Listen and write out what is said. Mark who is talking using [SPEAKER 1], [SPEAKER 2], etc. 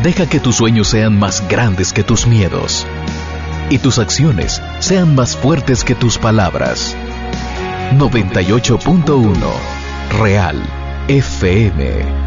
[SPEAKER 1] Deja que tus sueños sean más grandes que tus miedos y tus acciones sean más fuertes que tus palabras. 98.1 Real FM.